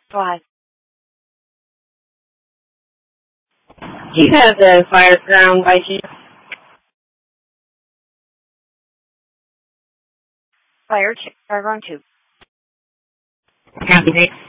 Go ahead. Do you have the Fireground by chance? Fireground 2. Copy, thanks.